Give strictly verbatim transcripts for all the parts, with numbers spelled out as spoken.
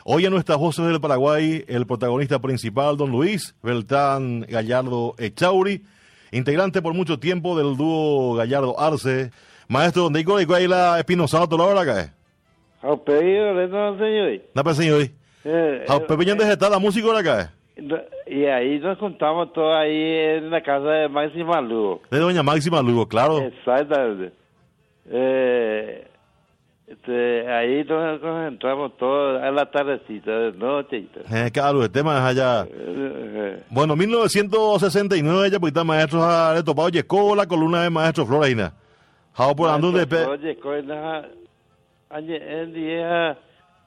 Hoy en nuestras voces del Paraguay, el protagonista principal, don Luis Beltrán Gallardo Echauri, integrante por mucho tiempo del dúo Gallardo Arce. Maestro, ¿dónde hay que ir la Espinosato la hora acá? Ao pedido, no señor. No, pues señor. Ao pepeñón de está la música ahora acá. Y ahí nos juntamos todos ahí en la casa de Máxima Lugo. De doña Máxima Lugo, claro. Exactamente. Eh, este, ahí nos concentramos todos a la tardecita de noche. Eh, claro, el tema es allá. Eh, Bueno, mil novecientos sesenta y nueve, ya pues maestros ha topado llegó la columna de maestro Floreina. Jao por andar de pe... Oye, coina, en día,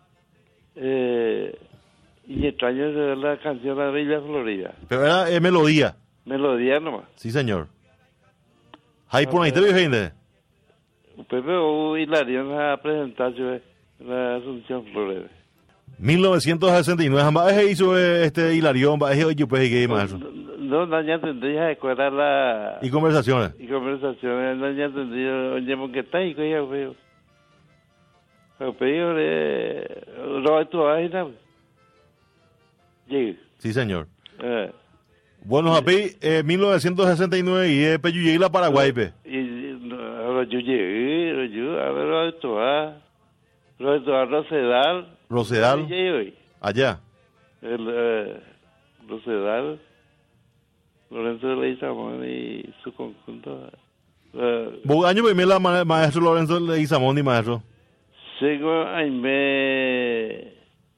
eh, y extraño de la canción de Villa Florida. Pero era eh, melodía. Melodía nomás. Sí, señor. Hay por ahí te vi gente. Pepe o Hilarión a presentar la Asunción Florida. mil novecientos sesenta y nueve, jamás hizo este Hilarión, es hoy yo pues que maestro. No, no, ya tendría de escuela la... Y conversaciones. Y conversaciones, no, ya tendría, oye, porque está ahí, que ya veo. Pero pedido de... Roberto Ágina. Llegue. Sí, señor. Eh. Bueno, Japi, eh, mil novecientos sesenta y nueve y eh, Peyu llegué a Paraguay, pe. Y ahora yo llegué, yo, a ver, Roberto A. Roberto A. Rosedal. Rosedal. Allá. El eh, Rosedal. Lorenzo de Leizamón y su conjunto. Uh, ¿Vos año primero la ma maestro Lorenzo de Leizamón y maestro? Sigo, ay, me...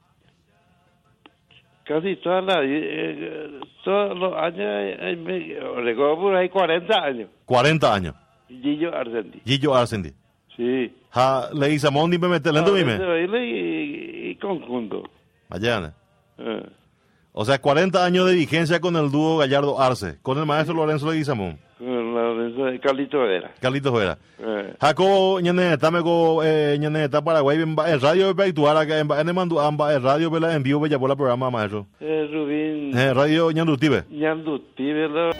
Casi toda la... Eh, todos los años, ay, me... Recuerdo por ahí cuarenta años. cuarenta años. Gillo Arcendi. Gillo Arcendi. Sí. Ja, Leizamón y me mete lento dime. Y, y conjunto. Allá, ¿no? Uh. O sea, cuarenta años de vigencia con el dúo Gallardo Arce, con el maestro Lorenzo Leguizamón. Con Lorenzo de Carlitos Vera. Carlitos Vera. Eh. Jaco, ñane, estame co, eh, ñane, está Paraguay, el radio de actuar acá, en el mando, amba, el radio, vela, en vivo, bella por el programa, maestro. Eh, Rubín. Eh, radio, ñandutive. Ñandutive,